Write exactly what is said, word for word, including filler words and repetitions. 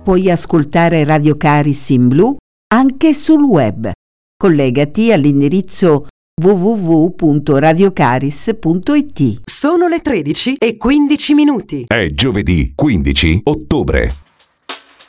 puoi ascoltare Radio Caris in blu anche sul web. Collegati all'indirizzo w w w punto radiocaris punto i t. Sono le tredici e quindici minuti. È giovedì quindici ottobre.